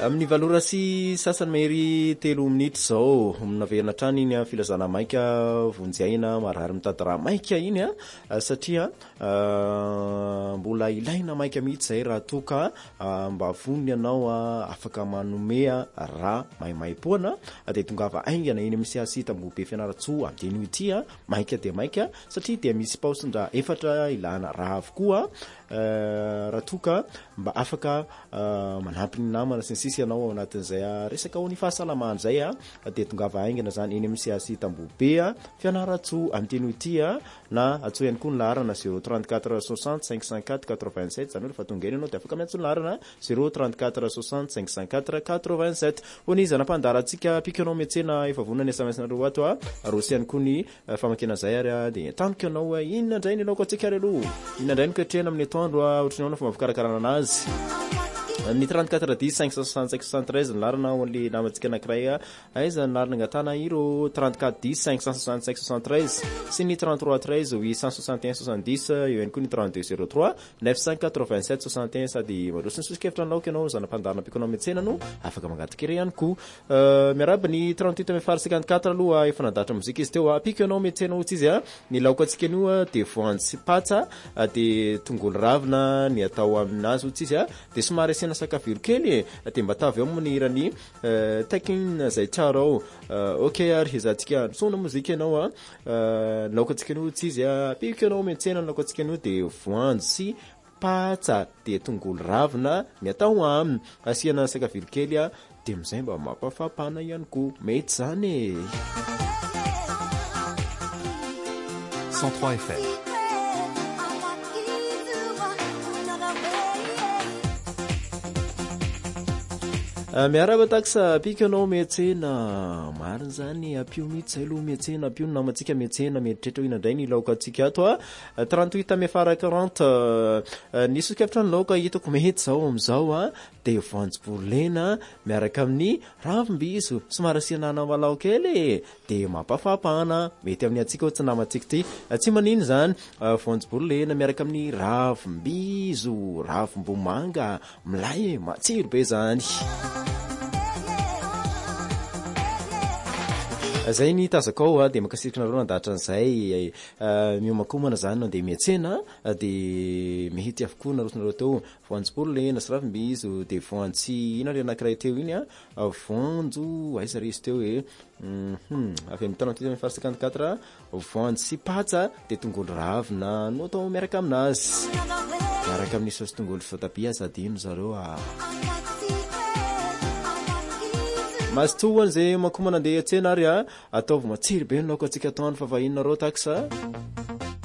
amin'ny valorasy sasany mahery 3 minitra zao naverina trany iny a filazana maika vonjyaina marary mitady raha maika iny a satria mbola ilaina maika mihitsy zay raha toka mba voniny ianao a afaka manomea raha maimaipoana de tongava aingana iny amin'ny siasy tambobe fianaratsoa amteny ity a maika de maika satria dia misy paosindra efatra ilana raha avokoa raha toka mba afaka manampy ny namana sy ny sisa ianao ao anatin'izay resaka ho ny fahasalamana zay de tongava aingana zany eny amin'ny siasy tambobe fianaratsoa amteny ity na atsoa ihany koa ny laharana 034 60 554 87 zany hoe rehefa tonga eny ianao de afaka miantso ny laharana 034 60 554 87 ho ny zanam-pandarantsika pikanao miantsena efa vonona ny SMS-nareo ato arosy ihany koa ny famakena zay ary de tanoko ianao inona indray ny anaoko atsika ary aloha inona indray no ketrena amin'ny atoandro ohatrinao na fomba fikarakarana anazy amin'ny 34 10 565 73 larina ho an'le namantsika anankiray aiza ny larina angatana iro 34 10 565 73 sy ny 33 13 861 70 eo ihany koa ny 32 03 987 61 sady maroso ny sosikevitra laoka ianao zanam-pandarina pikonao miantsena no afaka mangataka iry ihany koa miaraba ny 38 mefar 54 aloha efa nadatra mozika izy teo apiko ianao miantsena ohatsy izy ny laoka atsika anio de voantsy patsa de tongolo ravina ny atao aminazy ohatsy izy de somary asiana sakaviro kely de mba tavy ao manirany takin zay tsara ao okay ary izatsika sona mozika ianao laoka atsika anio ohatsy izy apiko ianao miantsena ny laoka atsika anio de voantsy patsa de tongolo ravina ny atao aminy asiana sakaviro kely de amizay mba mampafapana ihany koa mety zany 103 FM. miaraba taksa apika anao miantsena marina zany apio mihitsy zay aloha miantsena apio ny namantsika miantsena mieritreritra ina indray ny laoka atsika ato 38 mefara 40 ny sokevitra ny laoka hitako mety zao amizao de voanjobolena miaraka amin'ny ravimbiso somary asiana malao kely de mampafapana mety amin'ny atsika ohatsy namantsika ty tsy manino zany voanjobolena miaraka amin'ny ravimbiso ravimbomanga milay matsiro be zany zay ny tazakao de makasirika nareo nandahatra an'izay miomakomana zany nandeha miantsena de mety avokoa narosonareo teo voanjobolena sy ravimbiso de voantsy ina le anankiray teo iny voanjo aiza re izy teo avy amin'ny 38 mefar 54 voantsy patsa de tongolo ravina no atao miaraka aminazy miaraka amin'ny saosy tongolo voatabia sady ino zareo mastoany zay makomana andeha atsena ary ataovy matsiry be naoko atsika ataony fa vahinareo taksa